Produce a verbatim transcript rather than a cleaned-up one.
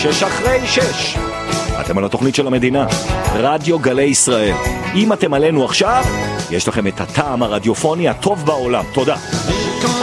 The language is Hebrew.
שש אחרי שש. אתם על התוכנית של המדינה, רדיו גלי ישראל. אם אתם עלינו עכשיו, יש לכם את הטעם הרדיופוני הטוב בעולם. תודה.